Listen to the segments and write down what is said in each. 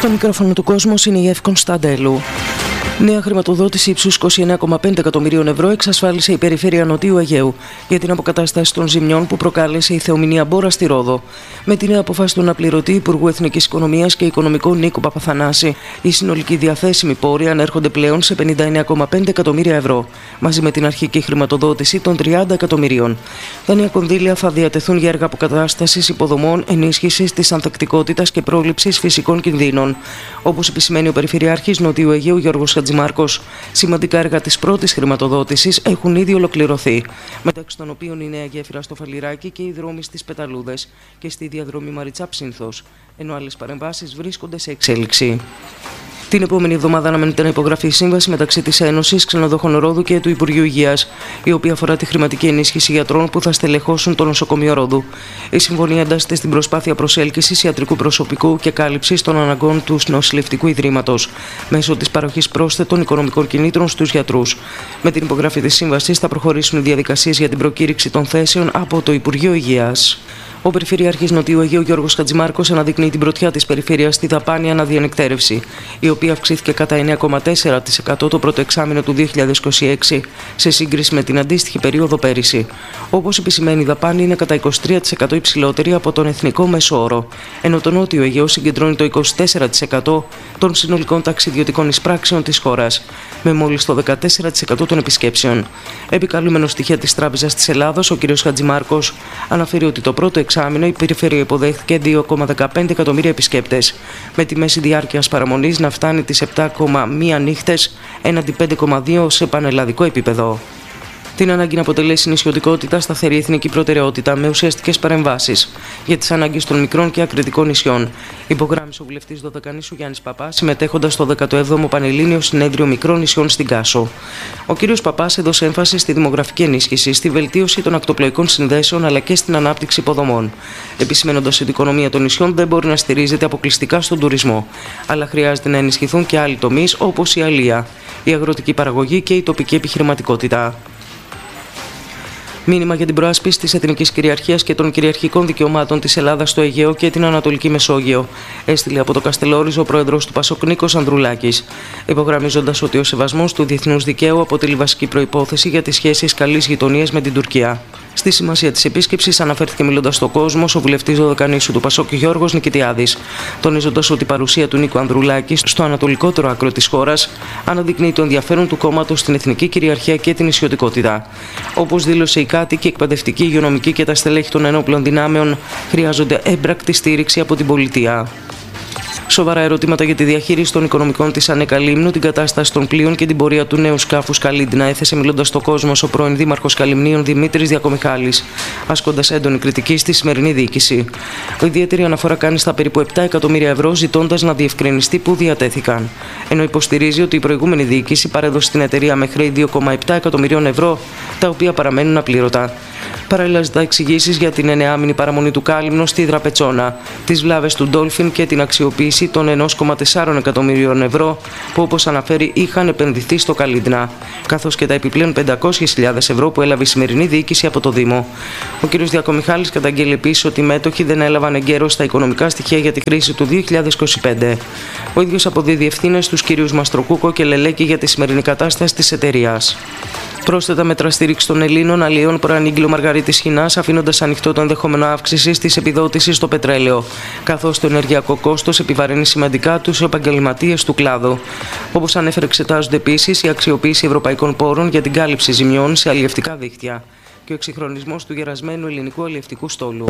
Στο μικρόφωνο του κόσμου είναι η Εύη Κωνσταντέλου. Νέα χρηματοδότηση ύψους 29,5 εκατομμυρίων ευρώ εξασφάλισε η Περιφέρεια Νοτιού Αιγαίου για την αποκατάσταση των ζημιών που προκάλεσε η θεομηνία Μπόρα στη Ρόδο. Με τη νέα αποφάση του αναπληρωτή Υπουργού Εθνικής Οικονομίας και Οικονομικών Νίκου Παπαθανάση, οι συνολικοί διαθέσιμοι πόροι ανέρχονται πλέον σε 59,5 εκατομμύρια ευρώ, μαζί με την αρχική χρηματοδότηση των 30 εκατομμυρίων. Τα νέα κονδύλια θα διατεθούν για έργα αποκατάστασης υποδομών, ενίσχυσης της ανθεκτικότητας και πρόληψης φυσικών κινδύνων. Όπως επισημαίνει ο Περιφερειάρχης Νοτιού Αιγαίου Γιώργος Χατζημάρκος, σημαντικά έργα της πρώτης χρηματοδότησης έχουν ήδη ολοκληρωθεί, μεταξύ των οποίων η νέα γέφυρα στο Φαλιράκι και οι δρόμοι στις Πεταλούδες και στη διαδρομή Μαριτσά-Ψήνθος, ενώ άλλες παρεμβάσεις βρίσκονται σε εξέλιξη. Την επόμενη εβδομάδα αναμένεται να υπογραφεί η σύμβαση μεταξύ της Ένωσης Ξενοδοχών Ρόδου και του Υπουργείου Υγείας, η οποία αφορά τη χρηματική ενίσχυση γιατρών που θα στελεχώσουν το νοσοκομείο Ρόδου. Η συμφωνία εντάσσεται στην προσπάθεια προσέλκυσης ιατρικού προσωπικού και κάλυψης των αναγκών του νοσηλευτικού ιδρύματος, μέσω της παροχής πρόσθετων οικονομικών κινήτρων στους γιατρούς. Με την υπογραφή της σύμβασης θα προχωρήσουν οι διαδικασίες για την προκήρυξη των θέσεων από το Υπουργείο Υγείας. Ο Περιφερειάρχης Νοτιού Αιγαίου Γιώργος Χατζημάρκος αναδεικνύει την πρωτιά της περιφέρειας στη δαπάνη αναδιανεκτέρευση, η οποία αυξήθηκε κατά 9,4% το πρώτο εξάμηνο του 2026 σε σύγκριση με την αντίστοιχη περίοδο πέρυσι. Όπως επισημαίνει, η δαπάνη είναι κατά 23% υψηλότερη από τον εθνικό μέσο όρο, ενώ το Νότιο Αιγαίο συγκεντρώνει το 24% των συνολικών ταξιδιωτικών εισπράξεων της χώρας, με μόλις το 14% των επισκέψεων. Επικαλούμενος στοιχεία της Τράπεζας της Ελλάδος, ο κ. Χατζημάρκος αναφέρει ότι το πρώτο εξάμηνο η περιφέρεια υποδέχθηκε 2,15 εκατομμύρια επισκέπτες, με τη μέση διάρκειας παραμονής να φτάνει τις 7,1 νύχτες έναντι 5,2 σε πανελλαδικό επίπεδο. Την ανάγκη να αποτελέσει νησιωτικότητα σταθερή εθνική προτεραιότητα με ουσιαστικές παρεμβάσεις για τις ανάγκες των μικρών και ακριτικών νησιών, υπογράμμισε ο βουλευτής Δωδεκανήσου Γιάννης Παπάς, συμμετέχοντας στο 17ο Πανελλήνιο Συνέδριο Μικρών Νησιών στην Κάσο. Ο κ. Παπάς έδωσε έμφαση στη δημογραφική ενίσχυση, στη βελτίωση των ακτοπλοϊκών συνδέσεων αλλά και στην ανάπτυξη υποδομών, επισημένοντας ότι η οικονομία των νησιών δεν μπορεί να στηρίζεται αποκλειστικά στον τουρισμό, αλλά χρειάζεται να ενισχυθούν και άλλοι τομείς όπως η αλεία, η αγροτική παραγωγή και η τοπική επιχειρηματικότητα. Μήνυμα για την προάσπιση της εθνικής κυριαρχίας και των κυριαρχικών δικαιωμάτων της Ελλάδας στο Αιγαίο και την Ανατολική Μεσόγειο έστειλε από το Καστελόριζο ο πρόεδρος του ΠΑΣΟΚ Νίκος Ανδρουλάκης, υπογραμμίζοντας ότι ο σεβασμός του διεθνούς δικαίου αποτελεί βασική προϋπόθεση για τις σχέσεις καλής γειτονίας με την Τουρκία. Στη σημασία της επίσκεψης αναφέρθηκε μιλώντας στο κόσμο ο βουλευτής Δωδεκανήσου του ΠΑΣΟΚ Γιώργος Νικητιάδης, τονίζοντας ότι η παρουσία του Νίκου Ανδρουλάκη στο ανατολικότερο άκρο της χώρας αναδεικνύει το ενδιαφέρον του κόμματος στην εθνική κυριαρχία και την νησιωτικότητα. Όπως δήλωσε, οι κάτοικοι, εκπαιδευτικοί, υγειονομικοί και τα στελέχη των ενόπλων δυνάμεων χρειάζονται έμπρακτη στήριξη από την πολιτεία. Σοβαρά ερωτήματα για τη διαχείριση των οικονομικών της ΑΝΕΚΑ Λίμνου, την κατάσταση των πλοίων και την πορεία του νέου σκάφους Καλύντνα έθεσε μιλώντας στο κόσμο ο πρώην Δήμαρχος Καλυμνίων Δημήτρης Διακομιχάλης, ασκώντας έντονη κριτική στη σημερινή διοίκηση. Ο ιδιαίτερη αναφορά κάνει στα περίπου 7 εκατομμύρια ευρώ, ζητώντας να διευκρινιστεί πού διατέθηκαν. Ενώ υποστηρίζει ότι η προηγούμενη διοίκηση παρέδωσε στην εταιρεία με χρέη 2,7 εκατομμυρίων ευρώ, τα οποία παραμένουν απλήρωτα. Παράλληλα, ζητά εξηγήσεις για την 9μηνη παραμονή του Κάλυμνο στη Δραπετσόνα, τις βλάβες του Ντόλφιν και την αξιοποίηση των 1,4 εκατομμυρίων ευρώ που, όπως αναφέρει, είχαν επενδυθεί στο Καλύντνα, καθώς και τα επιπλέον 500.000 ευρώ που έλαβε η σημερινή διοίκηση από το Δήμο. Ο κ. Διακομιχάλης καταγγέλει επίσης ότι οι μέτοχοι δεν έλαβαν εγκαίρως τα οικονομικά στοιχεία για τη χρήση του 2025. Ο ίδιος αποδίδει ευθύνες στους κ. Μαστροκούκο και Λελέκη για τη σημερινή κατάσταση της εταιρείας. Πρόσθετα μέτρα στήριξη των Ελλήνων αλλιέων προανήγγειλε ο Μαργαρίτης Χινάς, αφήνοντας ανοιχτό το ενδεχόμενο αύξηση της επιδότησης στο πετρέλαιο, καθώς το ενεργειακό κόστος επιβαρύνει σημαντικά τους επαγγελματίες του κλάδου. Όπως ανέφερε, εξετάζονται επίσης η αξιοποίηση ευρωπαϊκών πόρων για την κάλυψη ζημιών σε αλλιευτικά δίκτυα και ο εξυγχρονισμός του γερασμένου ελληνικού αλλιευτικού στόλου.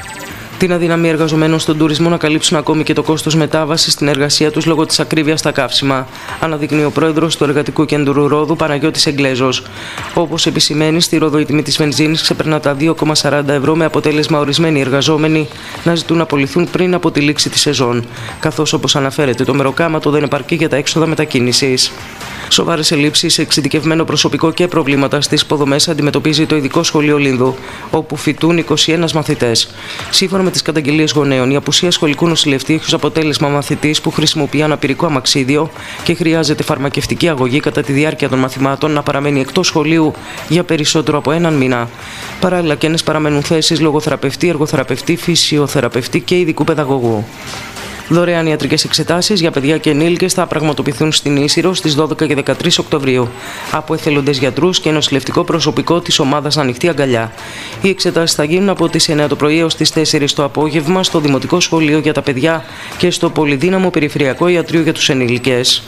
Την αδυναμία εργαζομένων στον τουρισμό να καλύψουν ακόμη και το κόστος μετάβασης στην εργασία τους λόγω της ακρίβειας στα καύσιμα, αναδεικνύει ο πρόεδρος του Εργατικού Κέντρου Ρόδου, Παναγιώτης Εγγλέζος. Όπως επισημαίνει, στη Ρόδο η τιμή της βενζίνης ξεπερνά τα 2,40 ευρώ, με αποτέλεσμα ορισμένοι εργαζόμενοι να ζητούν να απολυθούν πριν από τη λήξη της σεζόν, καθώς, όπως αναφέρεται, το μεροκάματο δεν επαρκεί για τα έξοδα μετακίνησης. Σοβαρές ελλείψεις σε εξειδικευμένο προσωπικό και προβλήματα στις υποδομές αντιμετωπίζει το Ειδικό Σχολείο Λίνδου, όπου φοιτούν 21 μαθητές. Σύμφωνα με τις καταγγελίες γονέων, η απουσία σχολικού νοσηλευτή έχει ως αποτέλεσμα μαθητής που χρησιμοποιεί αναπηρικό αμαξίδιο και χρειάζεται φαρμακευτική αγωγή κατά τη διάρκεια των μαθημάτων να παραμένει εκτός σχολείου για περισσότερο από έναν μήνα. Παράλληλα, κενές παραμένουν θέσεις λογοθεραπευτή, εργοθεραπευτή, φυσιοθεραπευτή και ειδικού παιδαγωγού. Δωρεάν ιατρικές εξετάσεις για παιδιά και ενήλικες θα πραγματοποιηθούν στην Ίσυρο στις 12 και 13 Οκτωβρίου από εθελοντές γιατρούς και νοσηλευτικό προσωπικό της ομάδας Ανοιχτή Αγκαλιά. Οι εξετάσεις θα γίνουν από τις 9 το πρωί έως τις 4 το απόγευμα στο Δημοτικό Σχολείο για τα παιδιά και στο Πολυδύναμο Περιφερειακό Ιατρείο για τους ενήλικες.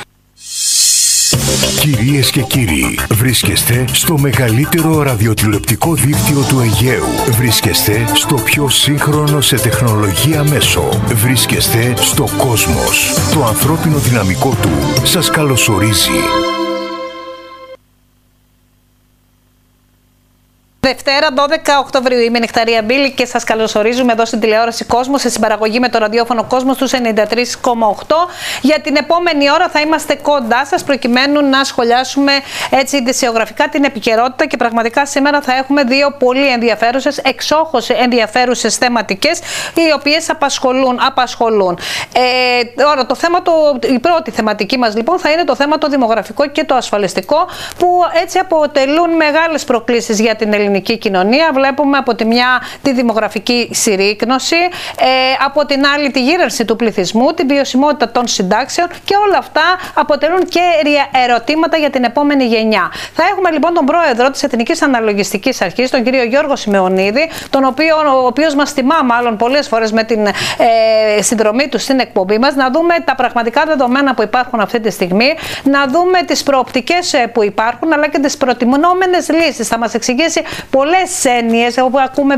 Κυρίες και κύριοι, βρίσκεστε στο μεγαλύτερο ραδιοτηλεοπτικό δίκτυο του Αιγαίου. Βρίσκεστε στο πιο σύγχρονο σε τεχνολογία μέσο. Βρίσκεστε στο Κόσμος. Το ανθρώπινο δυναμικό του σας καλωσορίζει. Δευτέρα 12 Οκτωβρίου. Είμαι η Νεκταρία Μπίλη και σας καλωσορίζουμε εδώ στην τηλεόραση Κόσμο, σε συμπαραγωγή με το ραδιόφωνο Κόσμο στους 93,8. Για την επόμενη ώρα θα είμαστε κοντά σας προκειμένου να σχολιάσουμε έτσι ειδησιογραφικά την επικαιρότητα και πραγματικά σήμερα θα έχουμε δύο πολύ ενδιαφέρουσες, εξόχως ενδιαφέρουσες θεματικές, οι οποίες απασχολούν. Τώρα η πρώτη θεματική μας λοιπόν θα είναι το θέμα το δημογραφικό και το ασφαλιστικό, που έτσι αποτελούν μεγάλες προκλήσεις για την ελληνική κοινωνία. Βλέπουμε από τη μια τη δημογραφική συρρίκνωση, από την άλλη τη γύρανση του πληθυσμού, την βιωσιμότητα των συντάξεων, και όλα αυτά αποτελούν κέρια ερωτήματα για την επόμενη γενιά. Θα έχουμε λοιπόν τον πρόεδρο της Εθνικής Αναλογιστικής Αρχής, τον κύριο Γιώργο Σιμεωνίδη, ο οποίος μας τιμά μάλλον πολλές φορές με την συνδρομή του στην εκπομπή μας, να δούμε τα πραγματικά δεδομένα που υπάρχουν αυτή τη στιγμή, να δούμε τις προοπτικές που υπάρχουν, αλλά και τις προτιμόμενες λύσεις. Θα μας εξηγήσει πολλές έννοιες, όπου ακούμε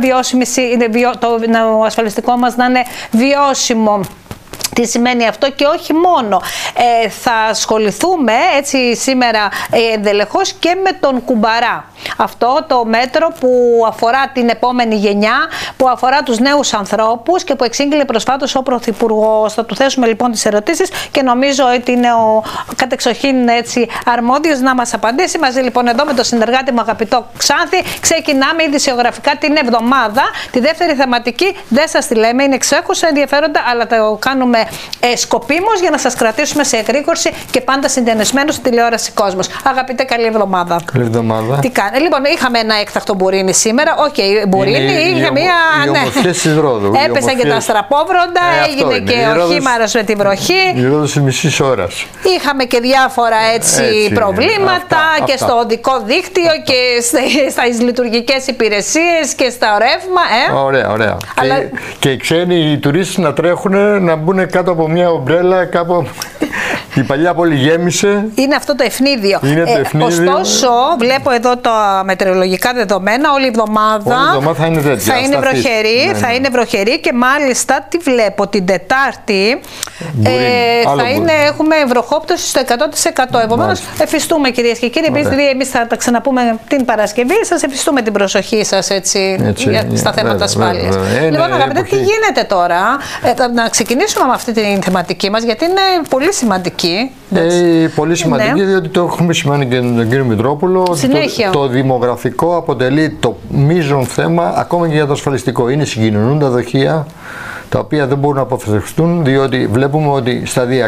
το ασφαλιστικό μας να είναι βιώσιμο. Τι σημαίνει αυτό και όχι μόνο. Θα ασχοληθούμε έτσι σήμερα ενδελεχώς και με τον κουμπαρά. Αυτό το μέτρο που αφορά την επόμενη γενιά, που αφορά τους νέους ανθρώπους και που εξήγηλε προσφάτως ο Πρωθυπουργός. Θα του θέσουμε λοιπόν τις ερωτήσεις και νομίζω ότι είναι ο κατεξοχήν έτσι αρμόδιος να μας απαντήσει. Μαζί λοιπόν εδώ με τον συνεργάτη μου αγαπητό Ξάνθη ξεκινάμε ειδησιογραφικά την εβδομάδα. Τη δεύτερη θεματική δεν σας τη λέμε, είναι εξέχουσα ενδιαφέροντα, αλλά το κάνουμε σκοπίμως για να σας κρατήσουμε σε εγρήγορση και πάντα συντενισμένους στη τηλεόραση Κόσμος. Αγαπητέ, καλή εβδομάδα. Καλή εβδομάδα. Τι κάνει. Λοιπόν, είχαμε ένα έκτακτο μπουρίνι σήμερα. Όχι, μπουρίνι, είχε μία. Ναι. Έπεσαν και τα στραπόβροντα, έγινε και ο χήμαρος με τη βροχή. Η Ρόδος μισής ώρας. Είχαμε και διάφορα έτσι προβλήματα και στο οδικό δίκτυο και στις λειτουργικές υπηρεσίες και στα ρεύμα. Ωραία. Αλλά... Και οι ξένοι οι τουρίστες να τρέχουν, να μπουν κάτω από μια ομπρέλα, κάπου. Η παλιά πόλη γέμισε. Είναι αυτό το ευνίδιο. Ωστόσο, βλέπω εδώ τα μετεωρολογικά δεδομένα. Όλη η εβδομάδα θα είναι τέτοια. Θα είναι βροχερή και μάλιστα τι βλέπω την Τετάρτη. Έχουμε βροχόπτωση στο 100%. Επομένως, εφιστούμε κυρίες και κύριοι, επειδή εμείς θα τα ξαναπούμε την Παρασκευή, σας εφιστούμε την προσοχή σας στα θέματα ασφάλειας. Λοιπόν, αγαπητέ, τι γίνεται τώρα. Να ξεκινήσουμε με αυτή τη θεματική μας, γιατί είναι πολύ σημαντική. Πολύ σημαντική, διότι το έχουμε σημαίνει και τον κύριο Μητρόπουλο. Το δημογραφικό αποτελεί το μείζον θέμα ακόμα και για το ασφαλιστικό. Είναι συγκοινωνούντα δοχεία τα οποία δεν μπορούν να αποφευχθούν, διότι βλέπουμε ότι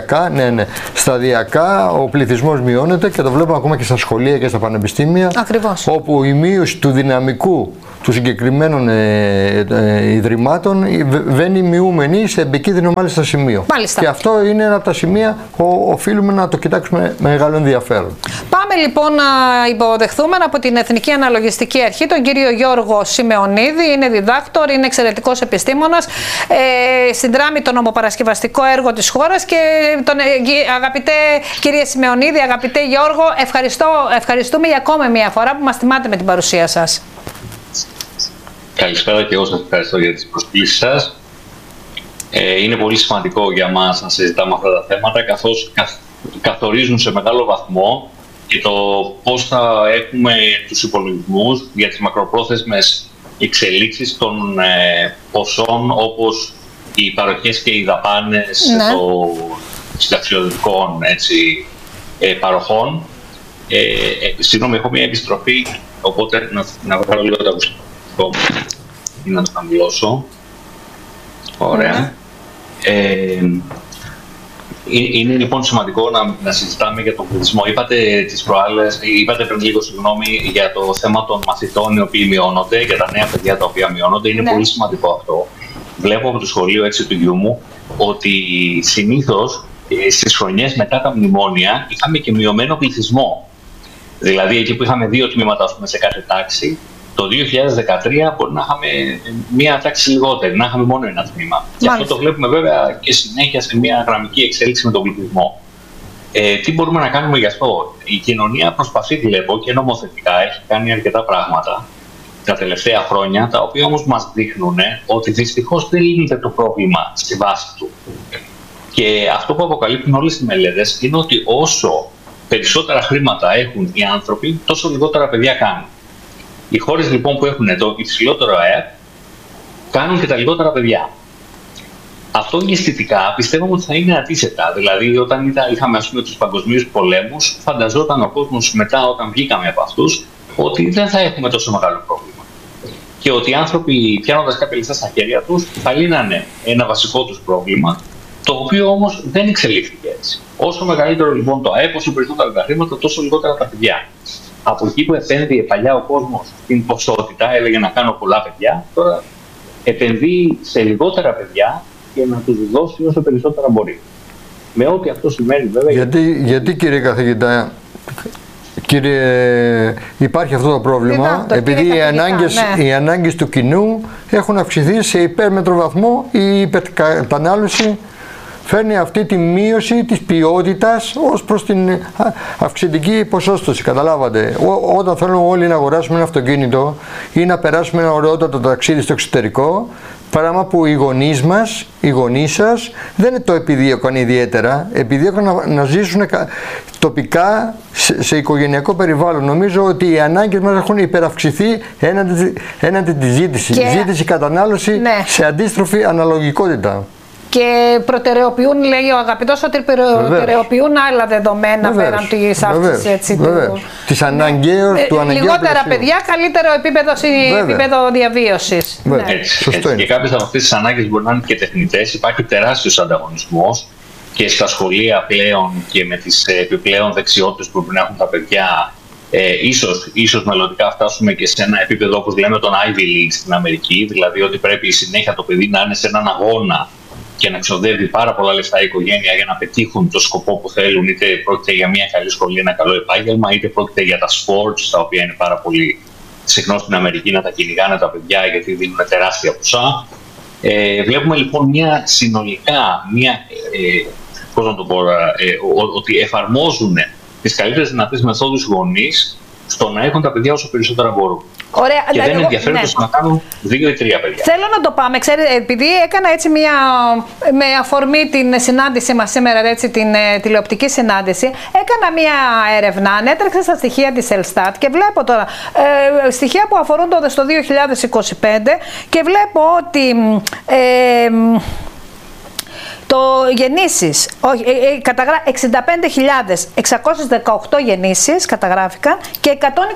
σταδιακά ο πληθυσμός μειώνεται και το βλέπουμε ακόμα και στα σχολεία και στα πανεπιστήμια. Ακριβώς. Όπου η μείωση του δυναμικού του συγκεκριμένων ιδρυμάτων βαίνει μειούμενη σε επικίνδυνο μάλιστα σημείο. Μάλιστα. Και αυτό είναι ένα από τα σημεία που οφείλουμε να το κοιτάξουμε με μεγάλο ενδιαφέρον. Πάμε λοιπόν να υποδεχθούμε από την Εθνική Αναλογιστική Αρχή τον κύριο Γιώργο Σιμεωνίδη. Είναι διδάκτορ, είναι εξαιρετικός επιστήμονας, συνδράμει το νομοπαρασκευαστικό έργο της χώρας και αγαπητέ κύριε Σιμεωνίδη, αγαπητέ Γιώργο, ευχαριστούμε για ακόμα μια φορά που μας τιμάτε με την παρουσία σας. Καλησπέρα και εγώ σας ευχαριστώ για τις προσκλήσεις σας. Είναι πολύ σημαντικό για μας να συζητάμε αυτά τα θέματα, καθώς καθορίζουν σε μεγάλο βαθμό και το πώς θα έχουμε τους υπολογισμούς για τις μακροπρόθεσμες εξελίξεις των ποσών, όπως οι παροχές και οι δαπάνες των συνταξιοδοτικών παροχών. Συγγνώμη, έχω μια επιστροφή, οπότε να βγάλω λίγο το ακουστικό ή να το χαμηλώσω. Ωραία. Είναι λοιπόν σημαντικό να συζητάμε για τον πληθυσμό. Είπατε πριν λίγο, για το θέμα των μαθητών οι οποίοι μειώνονται, για τα νέα παιδιά τα οποία μειώνονται. Είναι πολύ σημαντικό αυτό. Βλέπω από το σχολείο του γιού μου ότι συνήθως στις χρονιές μετά τα μνημόνια είχαμε και μειωμένο πληθυσμό. Δηλαδή, εκεί που είχαμε 2 τμήματα σε κάθε τάξη, το 2013 μπορεί να είχαμε μία τάξη λιγότερη, να είχαμε μόνο ένα τμήμα. Και αυτό το βλέπουμε βέβαια και συνέχεια σε μία γραμμική εξέλιξη με τον πληθυσμό. Τι μπορούμε να κάνουμε γι' αυτό? Η κοινωνία προσπαθεί, βλέπω, και νομοθετικά έχει κάνει αρκετά πράγματα τα τελευταία χρόνια, τα οποία όμως μας δείχνουν ότι δυστυχώς δεν λύνεται το πρόβλημα στη βάση του. Και αυτό που αποκαλύπτουν όλες οι μελέτες είναι ότι όσο περισσότερα χρήματα έχουν οι άνθρωποι, τόσο λιγότερα παιδιά κάνουν. Οι χώρες λοιπόν που έχουν το υψηλότερο ΑΕΠ κάνουν και τα λιγότερα παιδιά. Αυτό αισθητικά πιστεύουμε ότι θα είναι αντίθετα. Δηλαδή, όταν είχαμε τους παγκοσμίους πολέμους, φανταζόταν ο κόσμος μετά, όταν βγήκαμε από αυτούς, ότι δεν θα έχουμε τόσο μεγάλο πρόβλημα. Και ότι οι άνθρωποι, πιάνοντας κάποια λεφτά στα χέρια τους, θα λύνανε ένα βασικό τους πρόβλημα, το οποίο όμως δεν εξελίχθηκε έτσι. Όσο μεγαλύτερο λοιπόν το ΑΕΠ, όσο περισσότερα τα χρήματα, τόσο λιγότερα τα παιδιά. Από εκεί που επένδυε παλιά ο κόσμος στην ποσότητα, έλεγε να κάνω πολλά παιδιά, τώρα επενδύει σε λιγότερα παιδιά και να τους δώσει όσο περισσότερα μπορεί. Με ό,τι αυτό σημαίνει βέβαια. Γιατί κύριε καθηγητά, υπάρχει αυτό το πρόβλημα, επειδή οι ανάγκες του κοινού έχουν αυξηθεί σε υπέρμετρο βαθμό, η υπερκατανάλωση φέρνει αυτή τη μείωση της ποιότητας ως προς την αυξητική ποσόστοση. Καταλάβατε, όταν θέλουμε όλοι να αγοράσουμε ένα αυτοκίνητο ή να περάσουμε ένα ωραιότατο ταξίδι στο εξωτερικό, πράγμα που οι γονείς μας, οι γονείς σας δεν το επιδίωκαν ιδιαίτερα, επιδίωκαν να ζήσουν τοπικά σε οικογενειακό περιβάλλον. Νομίζω ότι οι ανάγκες μας έχουν υπεραυξηθεί έναντι της ζήτησης. Ζήτηση, κατανάλωση σε αντίστροφη αναλογικότητα. Και προτεραιοποιούν, λέει ο αγαπητός, ότι προτεραιοποιούν άλλα δεδομένα πέραν της αύξησης της αναγκαίου του αναγκαίου. Λιγότερα παιδιά, καλύτερο επίπεδο διαβίωσης. Και κάποιες από αυτές τις ανάγκες μπορεί να είναι και τεχνητές. Υπάρχει τεράστιος ανταγωνισμός και στα σχολεία πλέον και με τις επιπλέον δεξιότητες που πρέπει να έχουν τα παιδιά. Ίσως μελλοντικά φτάσουμε και σε ένα επίπεδο, όπως λέμε, τον Ivy League στην Αμερική, δηλαδή ότι πρέπει συνέχεια το παιδί να είναι σε έναν αγώνα και να ξοδεύει πάρα πολλά λεφτά η οικογένεια για να πετύχουν το σκοπό που θέλουν, είτε πρόκειται για μια καλή σχολή, ένα καλό επάγγελμα, είτε πρόκειται για τα sports, τα οποία είναι πάρα πολύ συχνό στην Αμερική να τα κυνηγάνε τα παιδιά γιατί δίνουν τεράστια ποσά. Βλέπουμε λοιπόν μια συνολικά, πώς να το πω, ότι εφαρμόζουν τις καλύτερες δυνατές μεθόδους γονείς στο να έχουν τα παιδιά όσο περισσότερα μπορούν. Ωραία, και δεν ενδιαφέρονται να κάνουν 2 ή 3 παιδιά. Θέλω να το πάμε. Ξέρετε, επειδή έκανα έτσι με αφορμή την συνάντησή μας σήμερα, έτσι, την τηλεοπτική συνάντηση, έκανα μια έρευνα, ανέτρεξα στα στοιχεία της Ελστάτ και βλέπω τώρα στοιχεία που αφορούν τότε στο 2025 και βλέπω ότι το γεννήσεις, 65.618 γεννήσεις καταγράφηκαν και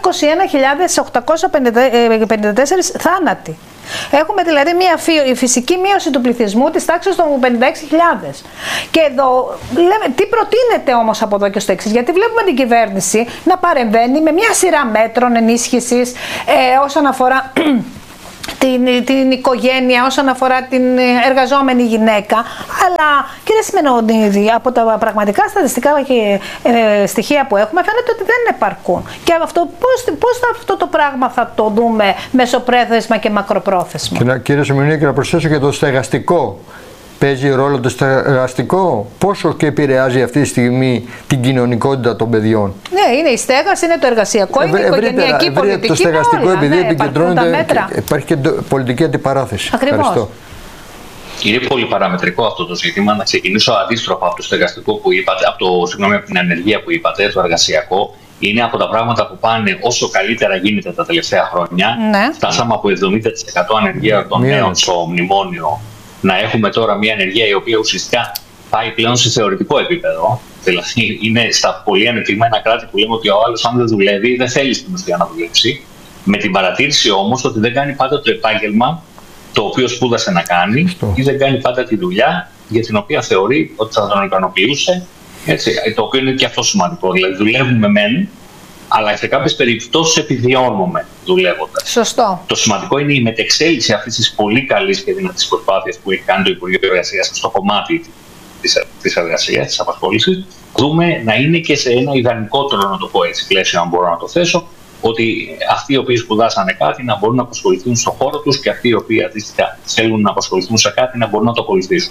121.854 θάνατοι. Έχουμε δηλαδή μια φυσική μείωση του πληθυσμού της τάξης των 56.000. Και εδώ λέμε, τι προτείνεται όμως από εδώ και στο εξής, γιατί βλέπουμε την κυβέρνηση να παρεμβαίνει με μια σειρά μέτρων ενίσχυσης όσον αφορά την οικογένεια, όσον αφορά την εργαζόμενη γυναίκα, αλλά κύριε Σιμεωνίδη, από τα πραγματικά στατιστικά και στοιχεία που έχουμε φαίνεται ότι δεν επαρκούν. Και αυτό, πώς αυτό το πράγμα θα το δούμε μεσοπρόθεσμα και μακροπρόθεσμα? Κύριε Σιμεωνίδη, και να προσθέσω και το στεγαστικό. Παίζει ρόλο το στεγαστικό, πόσο και επηρεάζει αυτή τη στιγμή την κοινωνικότητα των παιδιών? Ναι, είναι η στέγαση, είναι το εργασιακό, είναι η οικογενειακή πολιτική. Το στεγαστικό, επειδή επικεντρώνεται, υπάρχει και πολιτική αντιπαράθεση. Ακριβώς. Είναι πολύ παραμετρικό αυτό το ζήτημα. Να ξεκινήσω αντίστροφα από το στεγαστικό που είπατε, από την ανεργία που είπατε, το εργασιακό. Είναι από τα πράγματα που πάνε όσο καλύτερα γίνεται τα τελευταία χρόνια. Ναι. Φτάσαμε από 70% ανεργία των νέων στο μνημόνιο. Να έχουμε τώρα μια ανεργία η οποία ουσιαστικά πάει πλέον σε θεωρητικό επίπεδο. Δηλαδή, είναι στα πολύ ανεπτυγμένα κράτη που λέμε ότι ο άλλος, αν δεν δουλεύει, δεν θέλει στην ουσία να δουλέψει. Με την παρατήρηση όμως ότι δεν κάνει πάντα το επάγγελμα το οποίο σπούδασε να κάνει ή δεν κάνει πάντα τη δουλειά για την οποία θεωρεί ότι θα τον ικανοποιούσε. Έτσι, το οποίο είναι και αυτό σημαντικό. Δηλαδή, δουλεύουμε μεν, αλλά σε κάποιες περιπτώσεις επιβιώνουμε δουλεύοντας. Σωστό. Το σημαντικό είναι η μετεξέλιξη αυτής της πολύ καλής και δυνατής προσπάθειας που έχει κάνει το Υπουργείο Εργασίας στο κομμάτι της εργασίας, της απασχόλησης, δούμε να είναι και σε ένα ιδανικότερο, να το πω έτσι, πλαίσιο, αν μπορώ να το θέσω, ότι αυτοί οι οποίοι σπουδάσανε κάτι να μπορούν να απασχοληθούν στον χώρο τους και αυτοί οι οποίοι αντίστοιχα θέλουν να απασχοληθούν σε κάτι να μπορούν να το ακολουθήσουν.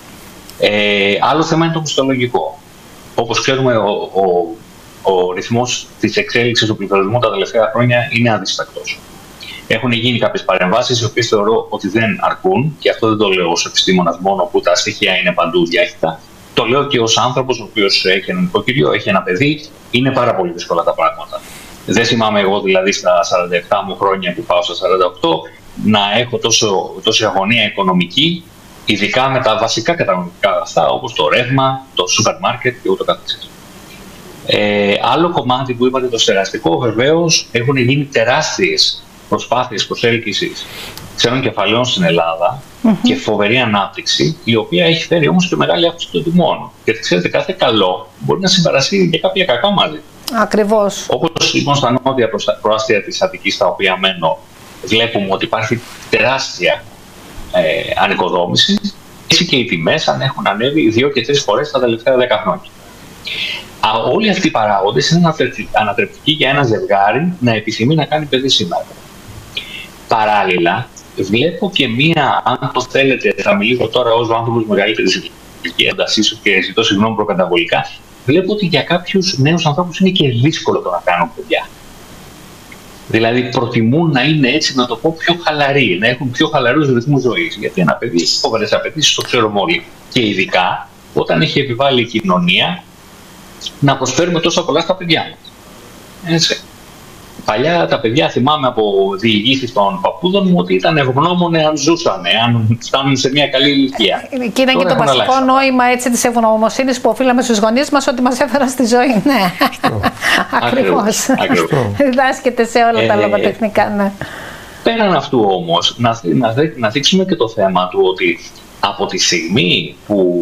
Άλλο θέμα είναι το μισθολογικό. Όπως ξέρουμε, ο ρυθμός της εξέλιξης του πληθωρισμού τα τελευταία χρόνια είναι αδίστακτος. Έχουν γίνει κάποιες παρεμβάσεις, οι οποίες θεωρώ ότι δεν αρκούν, και αυτό δεν το λέω ως επιστήμονας μόνο, που τα στοιχεία είναι παντού διάχυτα. Το λέω και ως άνθρωπος, ο οποίος έχει ένα νοικοκυριό, έχει ένα παιδί, είναι πάρα πολύ δύσκολα τα πράγματα. Δεν θυμάμαι εγώ δηλαδή στα 47 μου χρόνια που πάω στα 48 να έχω τόση αγωνία οικονομική, ειδικά με τα βασικά κατανομικά αγαθά όπως το ρεύμα, το σούπερ μάρκετ και ούτω καθεξής. Άλλο κομμάτι που είπατε, το στεγαστικό, βεβαίως έχουν γίνει τεράστιες προσπάθειες προσέλκυσης ξένων κεφαλαίων στην Ελλάδα και φοβερή ανάπτυξη, η οποία έχει φέρει όμως και μεγάλη αύξηση των τιμών. Γιατί ξέρετε, κάθε καλό μπορεί να συμπαρασύρει και κάποια κακά μαζί. Ακριβώς. Όπως λοιπόν στα νότια προάστια της Αττικής, τα οποία μένω, βλέπουμε ότι υπάρχει τεράστια ανοικοδόμηση, έτσι και οι τιμές έχουν ανέβει 2 και 3 φορές τα τελευταία 10 χρόνια. Όλοι αυτοί οι παράγοντες είναι ανατρεπτικοί για ένα ζευγάρι να επιθυμεί να κάνει παιδί σήμερα. Παράλληλα, βλέπω και μία, αν το θέλετε, θα μιλήσω τώρα ως άνθρωπος μεγαλύτερης ηλικίας, ίσως και ζητώ συγγνώμη προκαταβολικά, βλέπω ότι για κάποιους νέους ανθρώπους είναι και δύσκολο το να κάνουν παιδιά. Δηλαδή προτιμούν να είναι, έτσι να το πω, πιο χαλαροί, να έχουν πιο χαλαρούς ρυθμούς ζωής. Γιατί ένα παιδί έχει φοβερές απαιτήσεις, το ξέρουμε όλοι. Και ειδικά όταν έχει επιβάλει η κοινωνία να προσφέρουμε τόσα πολλά στα παιδιά μας. Έτσι. Παλιά τα παιδιά, θυμάμαι από διηγήσεις των παππούδων μου, ότι ήταν ευγνώμονε αν ζούσανε, αν φτάνουν σε μια καλή ηλικία. Και είναι και το βασικό νόημα της ευγνωμοσύνης που οφείλαμε στους γονείς μας, ότι μας έφεραν στη ζωή. Ναι, ακριβώς. Διδάσκεται σε όλα τα λογοτεχνικά. Ναι. Πέραν αυτού όμως, να δείξουμε και το θέμα του ότι από τη στιγμή που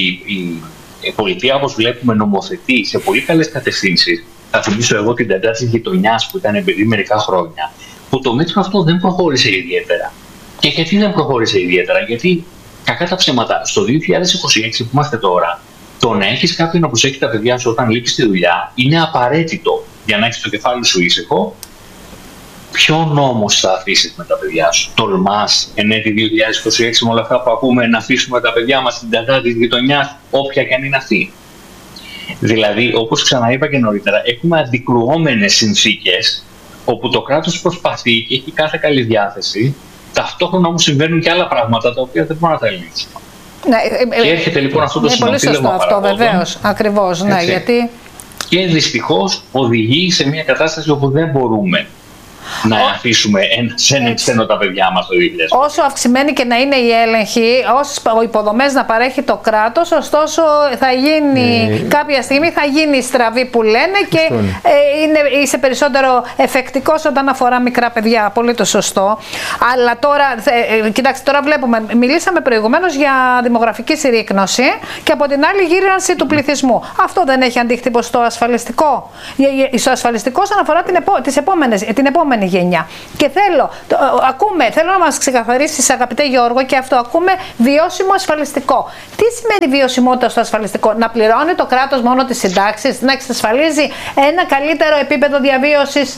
η πολιτεία, όπως βλέπουμε, νομοθετεί σε πολύ καλές κατευθύνσεις. Θα θυμίσω εγώ την τεντά της γειτονιάς που ήταν επειδή μερικά χρόνια, που το μέτρο αυτό δεν προχώρησε ιδιαίτερα. Και γιατί δεν προχώρησε ιδιαίτερα? Γιατί, κακά τα ψέματα, στο 2026 που είμαστε τώρα, το να έχεις κάποιον να προσέχει τα παιδιά σου όταν λείπεις στη δουλειά είναι απαραίτητο για να έχεις το κεφάλι σου ήσυχο. Ποιον όμως θα αφήσεις με τα παιδιά σου? Τολμάς εν έτη 2026 με όλα αυτά που ακούμε να αφήσουμε τα παιδιά μας στην τεντά της γειτονιάς, όποια και αν είναι αυτή? Δηλαδή, όπως ξαναείπα και νωρίτερα, έχουμε αντικρουόμενες συνθήκες όπου το κράτος προσπαθεί και έχει κάθε καλή διάθεση, ταυτόχρονα όμως συμβαίνουν και άλλα πράγματα τα οποία δεν μπορούν να τα ελέγξουν. Και έρχεται λοιπόν αυτό το συνοπτήλευμα παραγόντων. Αυτό βεβαίως, ακριβώς, ναι, γιατί... Και δυστυχώς οδηγεί σε μια κατάσταση όπου δεν μπορούμε να αφήσουμε σε έναν ξένο τα παιδιά μας το 2000. Όσο αυξημένη και να είναι η έλεγχη, όσες υποδομές να παρέχει το κράτος, ωστόσο θα γίνει κάποια στιγμή, θα γίνει η στραβή που λένε και είσαι περισσότερο εφεκτικός όταν αφορά μικρά παιδιά. Απολύτως σωστό. Αλλά τώρα, κοιτάξτε, τώρα βλέπουμε, μιλήσαμε προηγουμένως για δημογραφική συρρίκνωση και από την άλλη γύρανση του πληθυσμού. Αυτό δεν έχει αντίκτυπο στο ασφαλιστικό? Στο ασφαλιστικό σαν αφορά την επόμενη γενιά. Και θέλω να μας ξεκαθαρίσεις, αγαπητέ Γιώργο, και αυτό ακούμε βιώσιμο ασφαλιστικό. Τι σημαίνει βιωσιμότητα στο ασφαλιστικό? Να πληρώνει το κράτος μόνο τις συντάξεις, να εξασφαλίζει ένα καλύτερο επίπεδο διαβίωσης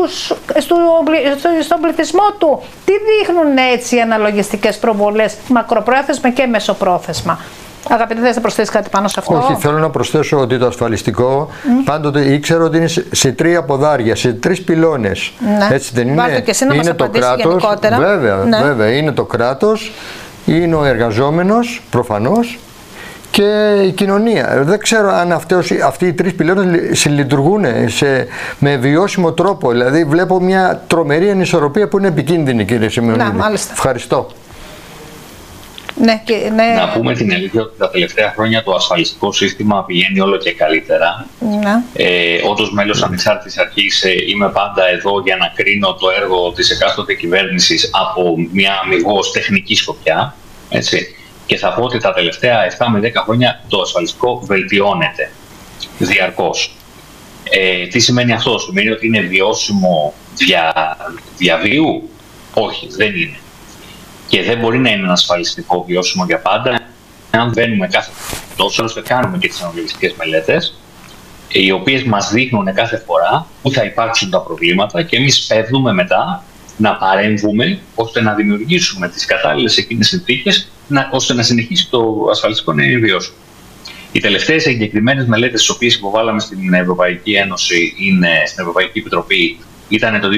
στον πληθυσμό του? Τι δείχνουν έτσι οι αναλογιστικές προβολές, μακροπρόθεσμα και μεσοπρόθεσμα? Αγαπητέ, θες να προσθέσεις κάτι πάνω σε αυτό? Όχι, θέλω να προσθέσω ότι το ασφαλιστικό πάντοτε ήξερα ότι είναι σε 3 ποδάρια, σε 3 πυλώνες. Ναι. Έτσι δεν είναι? Βάλτε και εσύ να μας απαντήσεις γενικότερα. Βέβαια, είναι το κράτος, είναι ο εργαζόμενος, προφανώς, και η κοινωνία. Δεν ξέρω αν αυτοί οι 3 πυλώνες συλλειτουργούν με βιώσιμο τρόπο. Δηλαδή βλέπω μια τρομερή ανισορροπία που είναι επικίνδυνη, κύριε Σημεωνίδη. Ευχαριστώ. Να πούμε την αλήθεια ότι τα τελευταία χρόνια το ασφαλιστικό σύστημα πηγαίνει όλο και καλύτερα. Ως μέλος ανεξάρτητης αρχής είμαι πάντα εδώ για να κρίνω το έργο της εκάστοτε κυβέρνησης από μια αμιγώς τεχνική σκοπιά. Έτσι. Και θα πω ότι τα τελευταία 7 με 10 χρόνια το ασφαλιστικό βελτιώνεται διαρκώς. Τι σημαίνει αυτό? Σημαίνει ότι είναι βιώσιμο διαβίου? Όχι, δεν είναι. Και δεν μπορεί να είναι ένα ασφαλιστικό βιώσιμο για πάντα. Αν βαίνουμε κάθε τόσο, ώστε κάνουμε και τις αναλογιστικές μελέτες, οι οποίες μας δείχνουν κάθε φορά που θα υπάρξουν τα προβλήματα και εμείς πέφτουμε μετά να παρέμβουμε ώστε να δημιουργήσουμε τις κατάλληλες εκείνες συνθήκες ώστε να συνεχίσει το ασφαλιστικό να είναι βιώσιμο. Οι τελευταίες συγκεκριμένες μελέτες τις οποίες υποβάλαμε στην Ευρωπαϊκή Ένωση, στην Ευρωπαϊκή Επιτροπή, ήταν το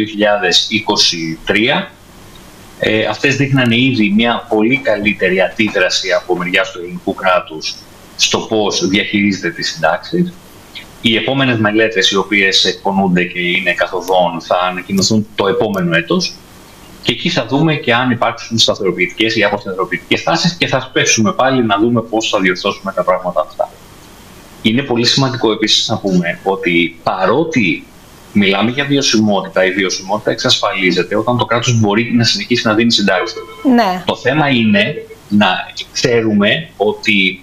2023. Αυτές δείχνανε ήδη μια πολύ καλύτερη αντίδραση από μεριάς του ελληνικού κράτους στο πώς διαχειρίζεται τις συντάξεις. Οι επόμενες μελέτες, οι οποίες εκπονούνται και είναι καθοδόν, θα ανακοινωθούν το επόμενο έτος και εκεί θα δούμε και αν υπάρξουν σταθεροποιητικές ή αποσταθεροποιητικές τάσεις και θα σπεύσουμε πάλι να δούμε πώς θα διορθώσουμε τα πράγματα αυτά. Είναι πολύ σημαντικό επίσης να πούμε ότι παρότι μιλάμε για βιωσιμότητα, η βιωσιμότητα εξασφαλίζεται όταν το κράτος μπορεί να συνεχίσει να δίνει συντάξεις. Ναι. Το θέμα είναι να ξέρουμε ότι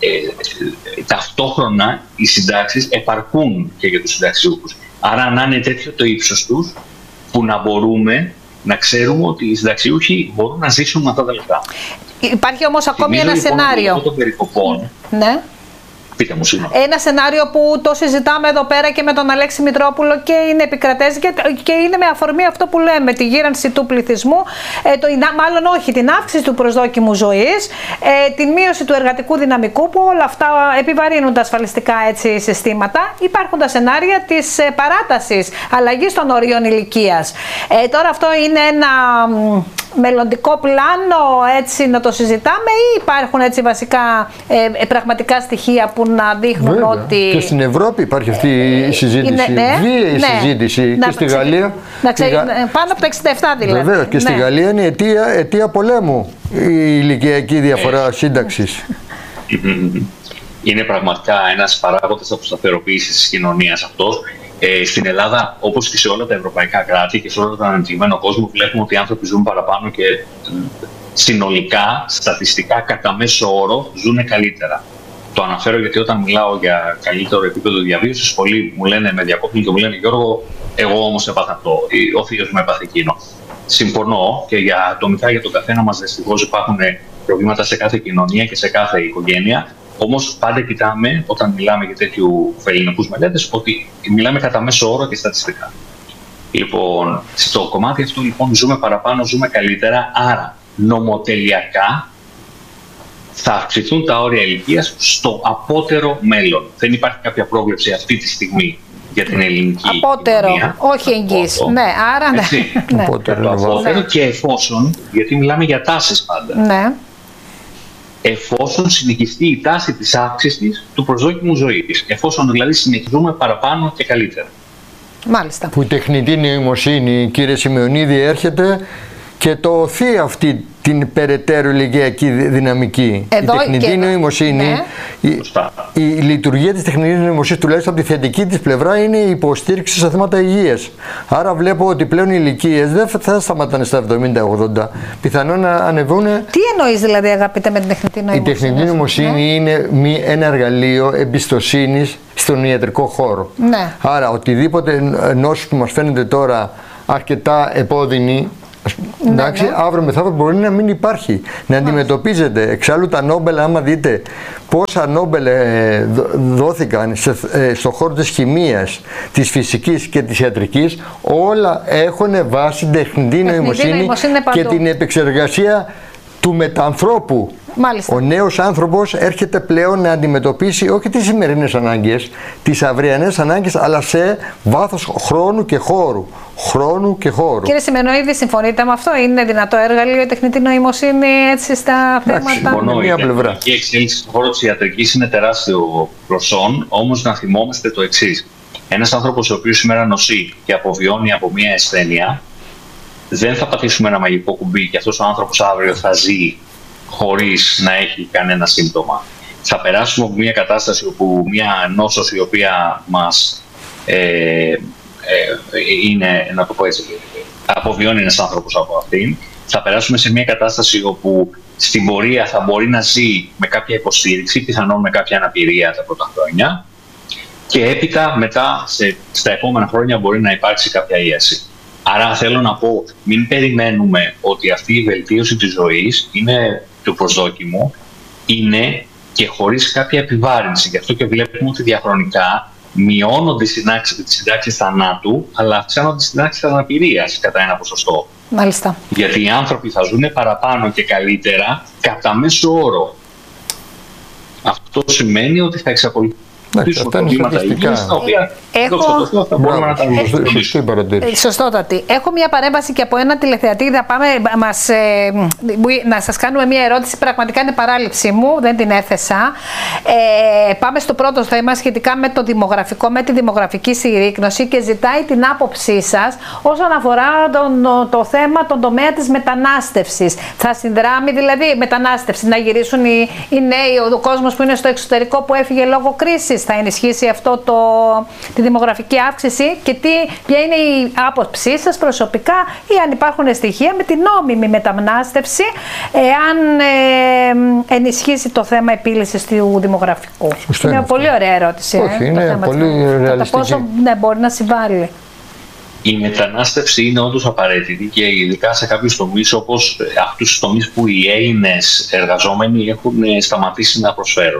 ταυτόχρονα οι συντάξεις επαρκούν και για τους συνταξιούχους. Άρα να είναι τέτοιο το ύψος τους που να μπορούμε να ξέρουμε ότι οι συνταξιούχοι μπορούν να ζήσουν με αυτά τα λεπτά. Υπάρχει όμως ακόμη ένα σενάριο. Των περικοπών. Ναι. Πείτε μου, ένα σενάριο που το συζητάμε εδώ πέρα και με τον Αλέξη Μητρόπουλο και είναι επικρατές και είναι με αφορμή αυτό που λέμε, τη γύρανση του πληθυσμού, μάλλον όχι, την αύξηση του προσδόκιμου ζωής, την μείωση του εργατικού δυναμικού, που όλα αυτά επιβαρύνουν τα ασφαλιστικά συστήματα. Υπάρχουν τα σενάρια της παράτασης, αλλαγής των ορίων ηλικίας. Τώρα αυτό είναι ένα μελλοντικό πλάνο, έτσι να το συζητάμε, ή υπάρχουν έτσι βασικά πραγματικά στοιχεία που να δείχνουν? Βέβαια. Ότι... Και στην Ευρώπη υπάρχει αυτή η συζήτηση, βίαιη συζήτηση, και στη Γαλλία. Πάνω από τα 67 δηλαδή. Βέβαια, και στη Γαλλία είναι αιτία πολέμου η ηλικιακή διαφορά σύνταξης. Είναι πραγματικά ένας παράγοντας αποσταθεροποίησης της κοινωνίας αυτός. Στην Ελλάδα, όπως και σε όλα τα ευρωπαϊκά κράτη και σε όλο τον ανεπτυγμένο κόσμο, βλέπουμε ότι οι άνθρωποι ζουν παραπάνω και συνολικά, στατιστικά, κατά μέσο όρο, ζουν καλύτερα. Το αναφέρω γιατί όταν μιλάω για καλύτερο επίπεδο διαβίωσης, πολλοί μου λένε, με διακόπτουν και μου λένε, Γιώργο, εγώ όμως έπαθα αυτό, ο θείος μου έπαθε εκείνο. Συμφωνώ και ατομικά για τον καθένα μας δυστυχώς υπάρχουν προβλήματα σε κάθε κοινωνία και σε κάθε οικογένεια. Όμως πάντα κοιτάμε, όταν μιλάμε για τέτοιου ελληνικούς μελέτες, ότι μιλάμε κατά μέσο όρο και στατιστικά. Λοιπόν, στο κομμάτι αυτό λοιπόν ζούμε παραπάνω, ζούμε καλύτερα, άρα νομοτελειακά θα αυξηθούν τα όρια ηλικίας στο απότερο μέλλον. Δεν υπάρχει κάποια πρόβλεψη αυτή τη στιγμή για την ελληνική κοινωνία. Όχι εγγύης. Ναι, άρα ναι. Απότερο και εφόσον, γιατί μιλάμε για τάσεις πάντα. Ναι. Εφόσον συνεχιστεί η τάση της αύξησης του προσδόκιμου ζωής. Εφόσον δηλαδή συνεχίζουμε παραπάνω και καλύτερα. Μάλιστα. Που η τεχνητή νοημοσύνη, κύριε Σημεωνίδη, έρχεται και το οθεί αυτή την περαιτέρω ηλικιακή δυναμική. Εδώ η τεχνητή νοημοσύνη, η λειτουργία της τεχνητής νοημοσύνης, τουλάχιστον από τη θετική της πλευρά, είναι η υποστήριξη σε θέματα υγείας. Άρα βλέπω ότι πλέον οι ηλικίες δεν θα σταματάνε στα 70-80, πιθανόν να ανεβούν. Τι εννοείς δηλαδή, αγαπητέ, με την τεχνητή νοημοσύνη? Η τεχνητή νοημοσύνη είναι ένα εργαλείο εμπιστοσύνης στον ιατρικό χώρο. Ναι. Άρα οτιδήποτε νόσους που μας φαίνεται τώρα αρκετά επώδυνη, εντάξει, αύριο μεθαύριο μπορεί να μην υπάρχει, να αντιμετωπίζεται. Εξάλλου τα Νόμπελ, άμα δείτε πόσα Νόμπελ δόθηκαν στον χώρο της χημείας, της φυσικής και της ιατρικής, όλα έχουν βάση τεχνητή νοημοσύνη και την επεξεργασία του μετανθρώπου. Μάλιστα. Ο νέος άνθρωπος έρχεται πλέον να αντιμετωπίσει όχι τις σημερινές ανάγκες, τις αυριανές ανάγκες, αλλά σε βάθος χρόνου και χώρου. Κύριε Σημεωνίδη, συμφωνείτε με αυτό? Είναι δυνατό εργαλείο η τεχνητή νοημοσύνη έτσι στα θέματα? Συμφωνώ. Η τεχνολογική εξέλιξη στον χώρο της ιατρικής είναι τεράστιο προσόν, όμως να θυμόμαστε το εξής. Ένας άνθρωπος ο οποίος σήμερα νοσεί και αποβιώνει από μια ασθένεια, δεν θα πατήσουμε ένα μαγικό κουμπί και αυτός ο άνθρωπος αύριο θα ζει χωρίς να έχει κανένα σύμπτωμα. Θα περάσουμε από μια κατάσταση όπου μια νόσος η οποία μας είναι, να το πω έτσι, αποβιώνει ένας άνθρωπος από αυτήν. Θα περάσουμε σε μια κατάσταση όπου στην πορεία θα μπορεί να ζει με κάποια υποστήριξη, πιθανόν με κάποια αναπηρία τα πρώτα χρόνια. και έπειτα μετά στα επόμενα χρόνια μπορεί να υπάρξει κάποια ίαση. Άρα θέλω να πω, μην περιμένουμε ότι αυτή η βελτίωση της ζωής είναι το προσδόκιμο, είναι και χωρίς κάποια επιβάρυνση. Γι' αυτό και βλέπουμε ότι διαχρονικά μειώνονται οι συντάξεις θανάτου, αλλά αυξάνονται οι συντάξεις αναπηρίας κατά ένα ποσοστό. Μάλιστα. Γιατί οι άνθρωποι θα ζουν παραπάνω και καλύτερα κατά μέσο όρο. Αυτό σημαίνει ότι θα εξακολουθούν. Αυτά είναι στατιστικά. Σωστότατη. Έχω μια παρέμβαση και από ένα τηλεθεατή. Να σας κάνουμε μια ερώτηση. Πραγματικά είναι παράληψή μου, δεν την έθεσα. Πάμε στο πρώτο θέμα σχετικά με το δημογραφικό, με τη δημογραφική συρρίκνωση και ζητάει την άποψή σας όσον αφορά το θέμα, τον τομέα της μετανάστευσης. Θα συνδράμει δηλαδή η μετανάστευση, να γυρίσουν οι νέοι, ο κόσμος που είναι στο εξωτερικό που έφυγε λόγω κρίσης? Θα ενισχύσει αυτό τη δημογραφική αύξηση και ποια είναι η άποψή σας προσωπικά ή αν υπάρχουν στοιχεία με την νόμιμη μετανάστευση, αν ενισχύσει το θέμα επίλυσης του δημογραφικού? Είναι μια πολύ ωραία ερώτηση. Όχι, είναι πολύ ρεαλιστική. Πόσο μπορεί να συμβάλλει. Η μετανάστευση είναι όντως απαραίτητη και ειδικά σε κάποιους τομείς όπως αυτούς τους τομείς που οι Έλληνες εργαζόμενοι έχουν σταματήσει να προσφέρουν.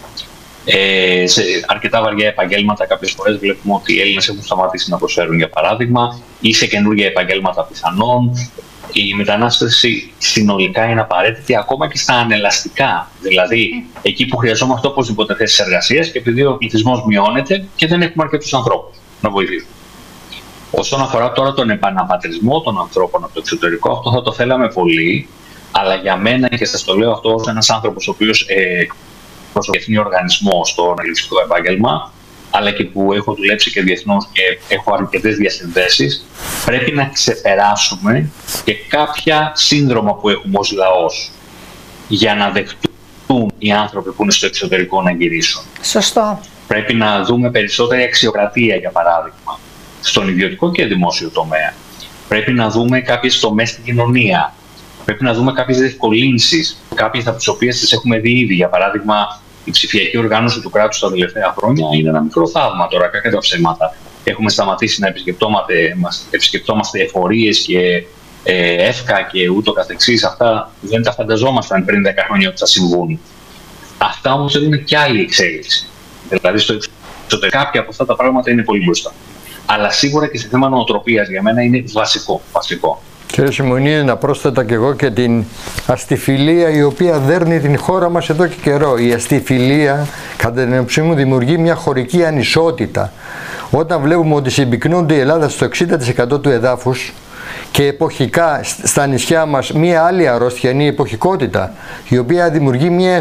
Σε αρκετά βαριά επαγγέλματα κάποιες φορές βλέπουμε ότι οι Έλληνες έχουν σταματήσει να προσφέρουν, για παράδειγμα, ή σε καινούργια επαγγέλματα πιθανόν. Η μετανάστευση συνολικά είναι απαραίτητη ακόμα και στα ανελαστικά, δηλαδή εκεί που χρειαζόμαστε οπωσδήποτε θέσεις εργασίας και επειδή ο πληθυσμός μειώνεται και δεν έχουμε αρκετούς ανθρώπους να βοηθήσουν. Όσον αφορά τώρα τον επαναπατρισμό των ανθρώπων από το εξωτερικό, αυτό θα το θέλαμε πολύ, αλλά για μένα, και σας το λέω αυτό ως ένας άνθρωπος ο οποίος προς διεθνή οργανισμό στο αναλυτικό επάγγελμα, αλλά και που έχω δουλέψει και διεθνώς και έχω αρκετές διασυνδέσεις, πρέπει να ξεπεράσουμε και κάποια σύνδρομα που έχουμε ως λαός για να δεχτούν οι άνθρωποι που είναι στο εξωτερικό να γυρίσουν. Σωστό. Πρέπει να δούμε περισσότερη αξιοκρατία, για παράδειγμα, στον ιδιωτικό και δημόσιο τομέα. Πρέπει να δούμε κάποιες τομές στην κοινωνία. Πρέπει να δούμε κάποιες διευκολύνσεις, κάποιες από τις οποίες τις έχουμε δει ήδη. Για παράδειγμα, η ψηφιακή οργάνωση του κράτους τα τελευταία χρόνια είναι ένα μικρό θαύμα τώρα, κακά τα ψέματα. Έχουμε σταματήσει να επισκεπτόμαστε εφορίες και εύκα και ούτω καθεξής. Αυτά δεν τα φανταζόμασταν πριν 10 χρόνια ότι θα συμβούν. Αυτά όμως θέλουν και άλλη εξέλιξη. Δηλαδή, στο εξωτερικό κάποια από αυτά τα πράγματα είναι πολύ μπροστά. Αλλά σίγουρα και σε θέμα νοοτροπίας για μένα είναι βασικό. Κύριε Σιμωνίδη, να πρόσθετα και εγώ και την αστιφιλία η οποία δέρνει την χώρα μας εδώ και καιρό. Η αστιφιλία, κατά την άποψή μου, δημιουργεί μια χωρική ανισότητα. Όταν βλέπουμε ότι συμπυκνώνται η Ελλάδα στο 60% του εδάφους και εποχικά στα νησιά μας μία άλλη αρρώστια είναι η εποχικότητα, η οποία δημιουργεί μια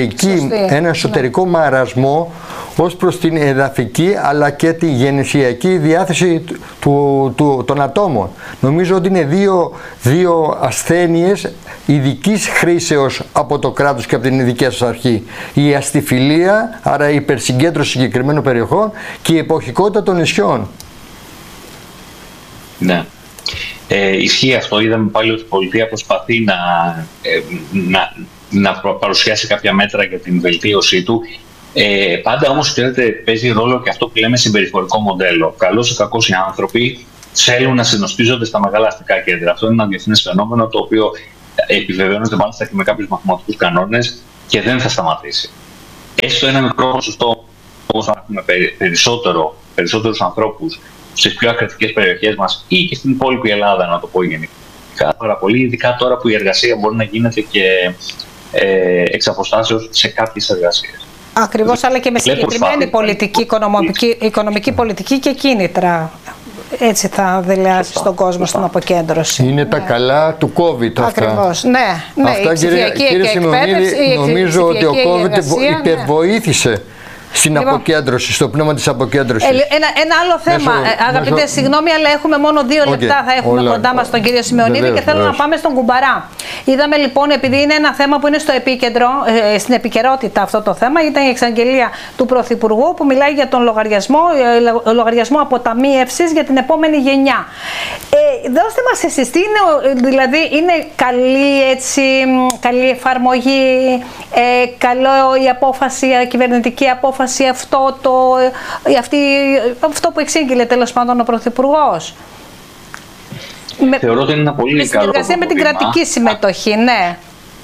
ένα εσωτερικό μαρασμό ως προς την εδαφική αλλά και τη γενεσιακή διάθεση των ατόμων. Νομίζω ότι είναι δύο ασθένειες ειδικής χρήσεως από το κράτος και από την ειδική σας αρχή. Η αστιφιλία, άρα η υπερσυγκέντρωση συγκεκριμένων περιοχών, και η εποχικότητα των νησιών. Ναι. Ισχύει αυτό. Είδαμε πάλι ότι η πολιτεία προσπαθεί να παρουσιάσει κάποια μέτρα για την βελτίωσή του. Πάντα όμως, ξέρετε, παίζει ρόλο και αυτό που λέμε συμπεριφορικό μοντέλο. Καλώς ή κακώς οι άνθρωποι θέλουν να συνοστίζονται στα μεγάλα αστικά κέντρα. Αυτό είναι ένα διεθνές φαινόμενο το οποίο επιβεβαιώνεται μάλιστα και με κάποιους μαθηματικούς κανόνες και δεν θα σταματήσει. Έστω ένα μικρό ποσοστό, όπως να έχουμε περισσότερους ανθρώπους στις πιο ακρατικές περιοχές μας ή και στην υπόλοιπη Ελλάδα, να το πω γενικά, πάρα πολύ, ειδικά τώρα που η εργασία μπορεί να γίνεται και εξ αποστάσεως σε κάποιες εργασίες. Ακριβώς, αλλά και με συγκεκριμένη πολιτική, οικονομική πολιτική και κίνητρα. Έτσι θα δελεάσει τον κόσμο στην αποκέντρωση. Είναι τα καλά του COVID αυτά. Ακριβώς, ναι. Αυτά, κύριε Σιμωνίδη, νομίζω ότι ο COVID υπερβοήθησε στην αποκέντρωση, στο πνεύμα της αποκέντρωσης. Ένα άλλο θέμα, αγαπητέ, συγγνώμη, αλλά έχουμε μόνο 2 λεπτά, θα έχουμε κοντά μας τον κύριο Σιμεωνίδη και θέλω να πάμε στον Κουμπαρά. Είδαμε λοιπόν, επειδή είναι ένα θέμα που είναι στο επίκεντρο, στην επικαιρότητα αυτό το θέμα, ήταν η εξαγγελία του Πρωθυπουργού που μιλάει για τον λογαριασμό αποταμίευσης για την επόμενη γενιά. Δώστε μας εσείς, δηλαδή είναι καλή εφαρμογή, καλό η απόφαση, η κυβερνητική απόφαση απόφαση αυτό που εξήγηλε τέλος πάντων ο Πρωθυπουργός? Θεωρώ ότι είναι ένα πολύ καλό συνεργασία με την κρατική συμμετοχή, ναι.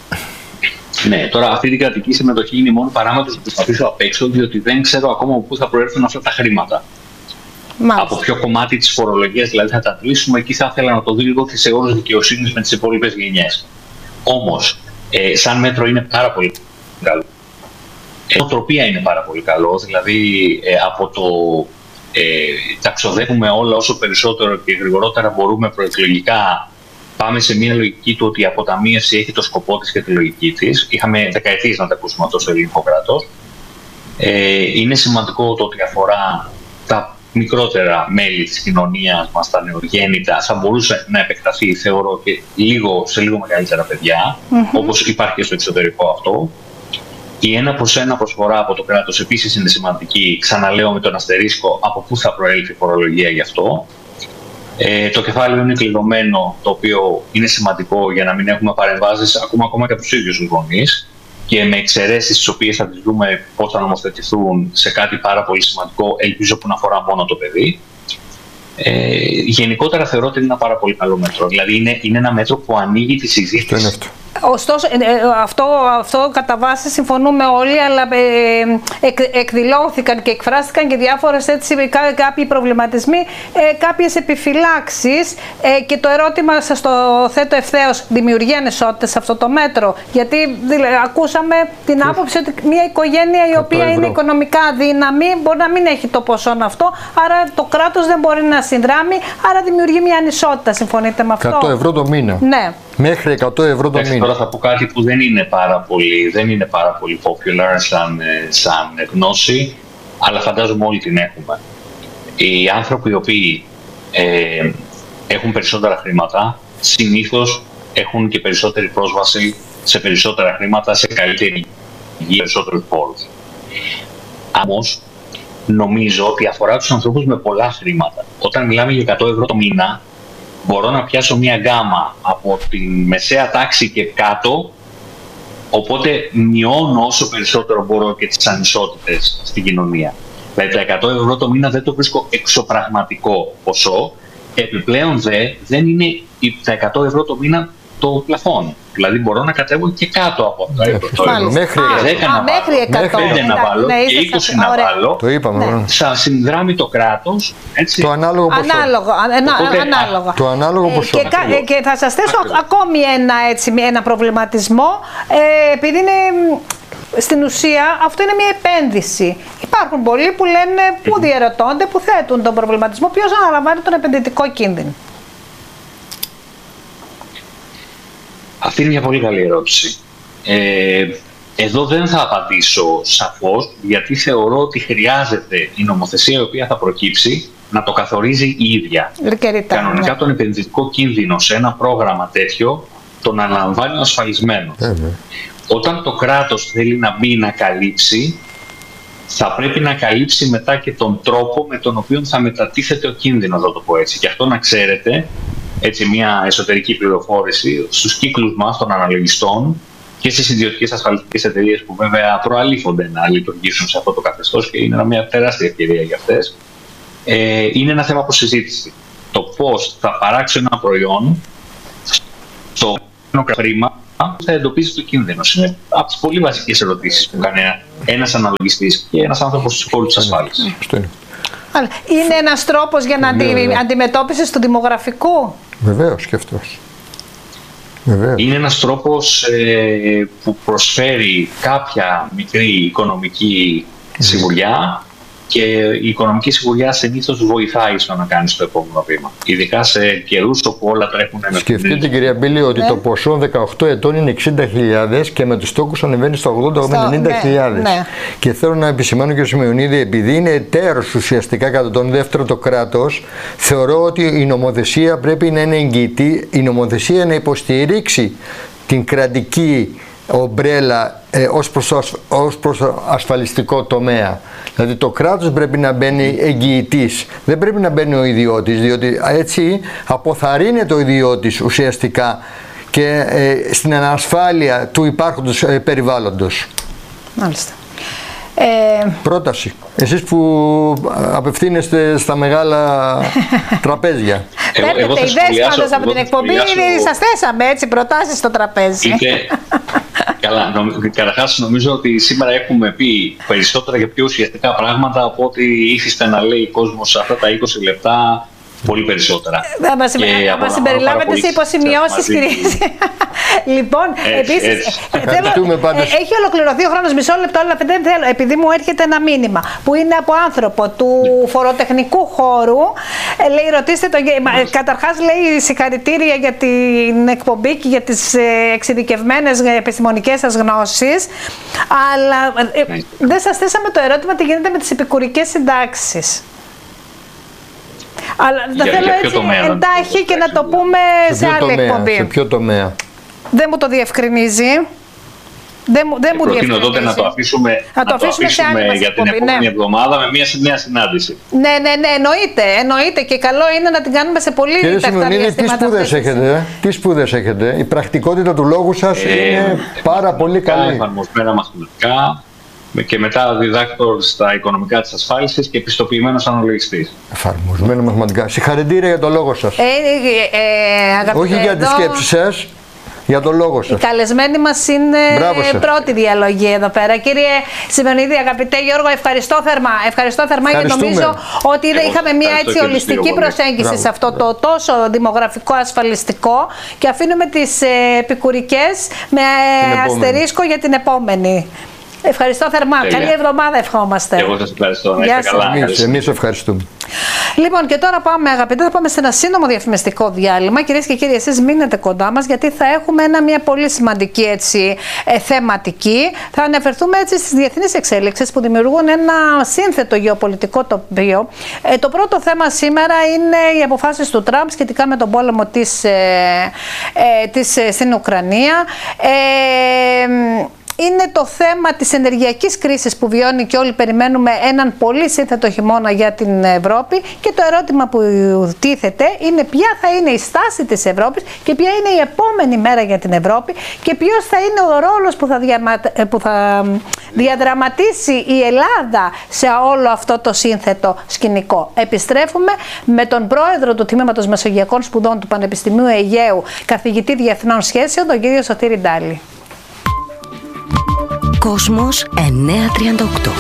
Ναι, τώρα αυτή την κρατική συμμετοχή είναι η μόνη παράμετρος που θα αφήσω απ' έξω, διότι δεν ξέρω ακόμα πού θα προέρθουν αυτά τα χρήματα. Μάλιστα. Από ποιο κομμάτι της φορολογίας δηλαδή θα τα αντλήσουμε, εκεί θα ήθελα να το δει λίγο σε όρους δικαιοσύνης με τις υπόλοιπες γενιές. Όμως, σαν μέτρο είναι πάρα πολύ καλό. Νοοτροπία είναι πάρα πολύ καλό, δηλαδή από το τα ξοδεύουμε όλα όσο περισσότερο και γρηγορότερα μπορούμε προεκλογικά. Πάμε σε μια λογική του ότι η αποταμίευση έχει το σκοπό της και τη λογική της. Είχαμε δεκαετίες να τα ακούσουμε αυτό στο ελληνικό κράτος. Είναι σημαντικό το ότι αφορά τα μικρότερα μέλη της κοινωνίας μας, τα νεογέννητα. Θα μπορούσε να επεκταθεί, θεωρώ, και σε λίγο μεγαλύτερα παιδιά, όπως υπάρχει και στο εξωτερικό αυτό. Η 1/1 προσφορά από το κράτος επίσης είναι σημαντική, ξαναλέω με τον αστερίσκο από πού θα προέλθει η φορολογία γι' αυτό. Το κεφάλαιο είναι κλειδωμένο, το οποίο είναι σημαντικό για να μην έχουμε παρεμβάσεις ακόμα και από τους ίδιους τους γονείς και με εξαιρέσεις τις οποίες θα τις δούμε πώς θα νομοθετηθούν σε κάτι πάρα πολύ σημαντικό, ελπίζω που να αφορά μόνο το παιδί. Γενικότερα θεωρώ ότι είναι ένα πάρα πολύ καλό μέτρο. Δηλαδή είναι ένα μέτρο που ανοίγει τη συζήτηση. Ωστόσο, αυτό κατά βάση συμφωνούμε όλοι, αλλά εκδηλώθηκαν και εκφράστηκαν και διάφορες κάποιοι προβληματισμοί, κάποιες επιφυλάξεις και το ερώτημα σας το θέτω ευθέως, δημιουργεί ανισότητες σε αυτό το μέτρο? Γιατί ακούσαμε την άποψη ότι μια οικογένεια η οποία είναι οικονομικά αδύναμη μπορεί να μην έχει το ποσό αυτό, άρα το κράτος δεν μπορεί να συνδράμει, άρα δημιουργεί μια ανισότητα. Συμφωνείτε με αυτό? 100 ευρώ το μήνα. Ναι. Μέχρι 100 ευρώ το μήνα. Τώρα θα πω κάτι που δεν είναι πάρα πολύ popular σαν γνώση, αλλά φαντάζομαι όλοι την έχουμε. Οι άνθρωποι οι οποίοι έχουν περισσότερα χρήματα, συνήθως έχουν και περισσότερη πρόσβαση σε περισσότερα χρήματα, σε καλύτερη υγεία, περισσότερους πόρους. Όμως, νομίζω ότι αφορά τους ανθρώπους με πολλά χρήματα. Όταν μιλάμε για 100 ευρώ το μήνα, μπορώ να πιάσω μια γκάμα από τη μεσαία τάξη και κάτω, οπότε μειώνω όσο περισσότερο μπορώ και τις ανισότητες στην κοινωνία. Δηλαδή τα 100 ευρώ το μήνα δεν το βρίσκω εξωπραγματικό ποσό, επιπλέον δεν είναι τα 100 ευρώ το μήνα το πλαφόν. Δηλαδή μπορώ να κατέβω και κάτω από αυτό. Μέχρι 10 να βάλω και 20 να βάλω. Το είπαμε. Θα συνδράμει το κράτος. Το ανάλογο ποσό. Ανάλογα. Το ανάλογο ποσό. Και θα σας θέσω ακόμη ένα προβληματισμό, επειδή είναι... Στην ουσία αυτό είναι μια επένδυση. Υπάρχουν πολλοί που λένε, που διαρωτώνται, που θέτουν τον προβληματισμό, ποιος αναλαμβάνει τον επενδυτικό κίνδυνο? Αυτή είναι μια πολύ καλή ερώτηση. Εδώ δεν θα απαντήσω σαφώς, γιατί θεωρώ ότι χρειάζεται η νομοθεσία η οποία θα προκύψει να το καθορίζει η ίδια. Κανονικά τον επενδυτικό κίνδυνο σε ένα πρόγραμμα τέτοιο τον αναλαμβάνει ο ασφαλισμένος. Όταν το κράτος θέλει να μπει να καλύψει, θα πρέπει να καλύψει μετά και τον τρόπο με τον οποίο θα μετατίθεται ο κίνδυνος, θα το πω έτσι. Και αυτό να ξέρετε, έτσι μια εσωτερική πληροφόρηση, στους κύκλους μας των αναλογιστών και στις ιδιωτικές ασφαλιστικές εταιρείες που βέβαια προαλήφονται να λειτουργήσουν σε αυτό το καθεστώς και είναι μια τεράστια ευκαιρία για αυτές, είναι ένα θέμα προσυζήτηση. Το πώς θα παράξει ένα προϊόν στο χρήμα θα εντοπίσει το κίνδυνο. Είναι από τις πολύ βασικές ερωτήσεις που κάνει ένας αναλογιστής και ένας άνθρωπος στους χώρους της ασφάλειας. Είναι ένας τρόπος για να αντιμετώπιση του δημογραφικού. Βεβαίως και αυτός. Είναι ένας τρόπος που προσφέρει κάποια μικρή οικονομική σιγουριά και η οικονομική σιγουριά συνήθως βοηθάει στο να κάνεις το επόμενο βήμα. Ειδικά σε καιρούς όπου όλα τρέχουν με. Σκεφτείτε, κυρία Μπίλη, ότι το ποσό 18 ετών είναι 60.000 και με τους τόκους ανεβαίνει στο 80-90.000. Και θέλω να επισημάνω, και ο Σημεωνίδη, επειδή είναι εταίρος ουσιαστικά κατά τον δεύτερο το κράτος, θεωρώ ότι η νομοθεσία πρέπει να είναι εγγυητή, η νομοθεσία να υποστηρίξει την κρατική ομπρέλα ως προς ασφαλιστικό τομέα. Δηλαδή το κράτος πρέπει να μπαίνει εγγυητής, δεν πρέπει να μπαίνει ο ιδιώτης, διότι έτσι αποθαρρύνεται ο ιδιώτης ουσιαστικά και στην ανασφάλεια του υπάρχοντος περιβάλλοντος. Μάλιστα. Πρόταση. Εσείς που απευθύνεστε στα μεγάλα τραπέζια. Παίρνετε ιδέες πάντως από την εκπομπή, σας θέσαμε έτσι προτάσεις στο τραπέζι. Καλά, καταρχάς νομίζω ότι σήμερα έχουμε πει περισσότερα και πιο ουσιαστικά πράγματα από ό,τι ήθιστε να λέει ο κόσμος σε αυτά τα 20 λεπτά. Πολύ περισσότερα. Θα μας συμπεριλάβετε σε υποσημειώσεις, κυρίες. Λοιπόν, επίσης, έχει ολοκληρωθεί ο χρόνος, μισό λεπτό, αλλά δεν θέλω, επειδή μου έρχεται ένα μήνυμα που είναι από άνθρωπο του φοροτεχνικού χώρου. Λέει, ρωτήστε τον. Καταρχάς, λέει συγχαρητήρια για την εκπομπή και για τις εξειδικευμένες επιστημονικές σας γνώσεις. Αλλά δεν σας θέσαμε το ερώτημα τι γίνεται με τις επικουρικές συντάξεις. Αλλά θα θέλω έτσι εντάχει και να το πούμε σε άλλη εκπομπή. Σε ποιο τομέα? Δεν μου το διευκρινίζει. Δεν μου προτείνω τότε να το αφήσουμε, για την επόμενη εβδομάδα με μια νέα συνάντηση. Ναι, εννοείται και καλό είναι να την κάνουμε σε πολύ τακτά διαστήματα. Τι σπουδές έχετε? Η πρακτικότητα του λόγου σας είναι πάρα πολύ καλή. Εφαρμοσμένα μαθηματικά και μετά διδάκτορ στα οικονομικά της ασφάλισης και επιστοποιημένος αναλογιστής. Εφαρμοσμένο μαθηματικά. Συγχαρητήρια για το λόγο σας. Όχι για τις σκέψεις σας, για το λόγο σας. Οι καλεσμένοι μας είναι πρώτη διαλογή εδώ πέρα. Κύριε Σιμεωνίδη, αγαπητέ Γιώργο, ευχαριστώ θερμά γιατί νομίζω ότι είχαμε μια έτσι ολιστική προσέγγιση σε αυτό το τόσο δημογραφικό ασφαλιστικό και αφήνουμε τις επικουρικές με αστερίσκο για την επόμενη. Ευχαριστώ θερμά. Καλή εβδομάδα ευχόμαστε. Εγώ σας ευχαριστώ. Να είστε καλά. Εμείς ευχαριστούμε. Λοιπόν, και τώρα πάμε, αγαπητοί, θα πάμε σε ένα σύντομο διαφημιστικό διάλειμμα. Κυρίες και κύριοι, εσείς μείνετε κοντά μας, γιατί θα έχουμε μια πολύ σημαντική έτσι, θεματική. Θα αναφερθούμε έτσι στις διεθνείς εξέλιξεις που δημιουργούν ένα σύνθετο γεωπολιτικό τοπίο. Το πρώτο θέμα σήμερα είναι οι αποφάσεις του Τραμπ σχετικά με τον πόλεμο στην Ουκρανία. Είναι το θέμα της ενεργειακής κρίσης που βιώνει και όλοι περιμένουμε έναν πολύ σύνθετο χειμώνα για την Ευρώπη και το ερώτημα που τίθεται είναι ποια θα είναι η στάση της Ευρώπης και ποια είναι η επόμενη μέρα για την Ευρώπη και ποιος θα είναι ο ρόλος που θα διαδραματίσει η Ελλάδα σε όλο αυτό το σύνθετο σκηνικό. Επιστρέφουμε με τον πρόεδρο του Τμήματος Μεσογειακών Σπουδών του Πανεπιστημίου Αιγαίου, καθηγητή Διεθνών Σχέσεων, τον κύριο Σωτήρη Ντάλη. Κόσμος 938.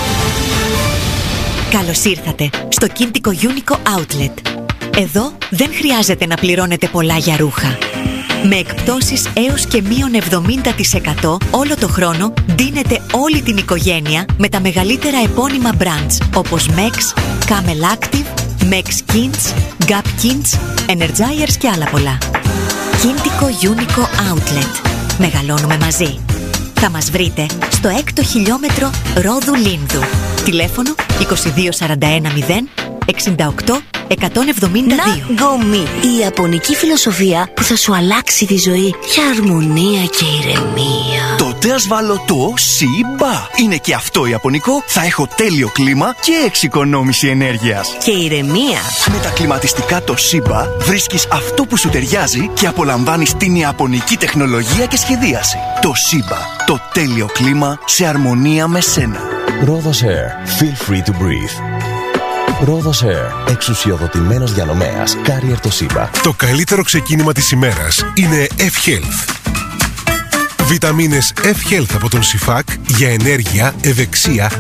Καλώς ήρθατε στο Κίντικο Unico Outlet. Εδώ δεν χρειάζεται να πληρώνετε πολλά για ρούχα. Με εκπτώσεις έως και μείον 70% όλο το χρόνο ντύνετε όλη την οικογένεια με τα μεγαλύτερα επώνυμα brands όπως Mex, Camel Active, Mex Kids, Gap Kids, Energizers και άλλα πολλά. Κίντικο Unico Outlet. Μεγαλώνουμε μαζί. Θα μας βρείτε στο 6ο χιλιόμετρο Ρόδου Λίνδου. Τηλέφωνο 22410 68 172. Ναγκομί, η ιαπωνική φιλοσοφία που θα σου αλλάξει τη ζωή για αρμονία και ηρεμία. Τότε ας βάλω το ΣΥΜΠΑ. Είναι και αυτό ιαπωνικό, θα έχω τέλειο κλίμα και εξοικονόμηση ενέργειας. Και ηρεμία. Με τα κλιματιστικά το ΣΥΜΠΑ βρίσκεις αυτό που σου ταιριάζει και απολαμβάνεις την ιαπωνική τεχνολογία και σχεδίαση. Το ΣΥΜΠΑ, το τέλειο κλίμα σε αρμονία με σένα. Rhodos Air. Feel free to breathe. Rhodos Air. Εξουσιοδοτημένος διανομέας. Carrier το ΣΥΜΠΑ. Το καλύτερο ξεκίνημα της ημέρας είναι F-Health. Βιταμίνες F-Health από τον ΣΥΦΑΚ για ενέργεια, ευεξία